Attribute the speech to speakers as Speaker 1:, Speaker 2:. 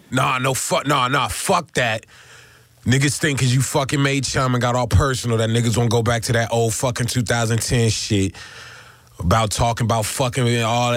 Speaker 1: Fuck that. Niggas think cause you fucking made chum and got all personal that niggas won't go back to that old fucking 2010 shit about talking about fucking all